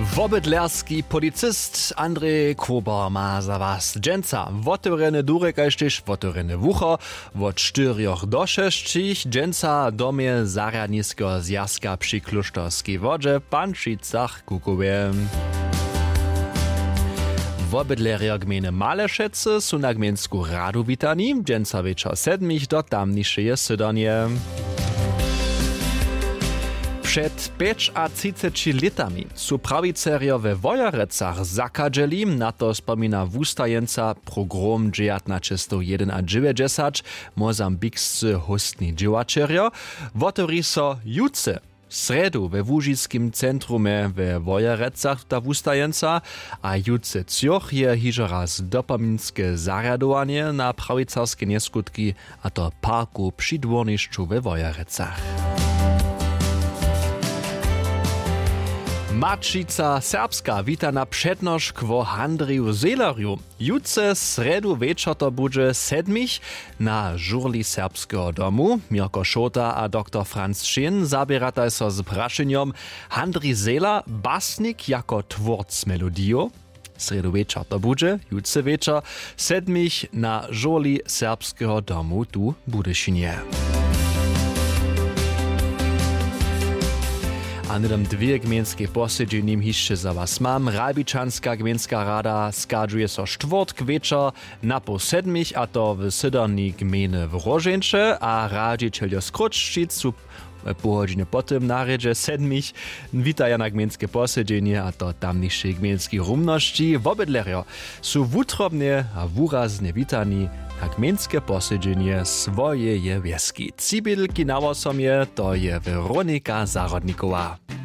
Wobydlerski policist Andrzej Kober ma za was dżęca. Wotvorene durek a jesteś wotvorene wucho, wot 4 do 6 dżęca domie zarjadniskiego zjazka przy Klusztorskiej wodzie Pančicach Kukowie. Wobydleria gminy Malešece su na gminsku radu witani, dżęca wieczor 7 do tamniejszej sydanie. Przed 35 latami su prawicerio we Wojarecach zakadżeli, na to spomina wustajenca program 1991 mozambikscy hostni dziełaczerio, wotori so juce sredu we Łużickim centrumie we Wojarecach ta wustajenca, a juce cioch je hižo raz dopaminskie zariadowanie na prawicarskie nieskutki, a to parku przy dworniszczu we Wojarecach. Mačica Serbska wita na přednoš kwo Andriju Zelerju. Juce sredu večer to bude 7 na žurli serbskiego domu. Mirko Šota a dr. Franz Šin zabierata so z prašenjom Andrij Zeler basnik jako tvorc melodiju. Sredu večer to bude, juce večer 7 na žurli serbskiego domu tu Budyšinie. A nidom dwie gmienskie posjedženim hišće za vas mam. Ralbičanska gmienska rada skadžuje so štvrtk večer na po 7, a to w sydorni gminy w Roženče, a radžičeljo Skruččic su po hodźinie potem na redže 7 witaja na gmienskie posjedženje, a to tamniejszej gmienskiej rumności. Wobydlerio su wutrobnie a wuraznie witani na gmienskie posjedženje swoje je wieski. Cibidlki na osomie to je Weronika Zarodnikowa.